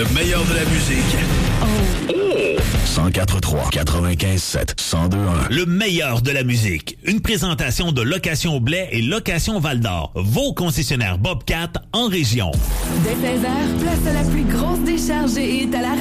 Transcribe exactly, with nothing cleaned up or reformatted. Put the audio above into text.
Le meilleur de la musique. Oh. cent quatre trois, quatre-vingt-quinze sept, cent deux un. Le meilleur de la musique. Une présentation de Location Blais et Location Val-d'Or. Vos concessionnaires Bobcat en région. Dès seize heures, place à la plus grosse décharge et est à la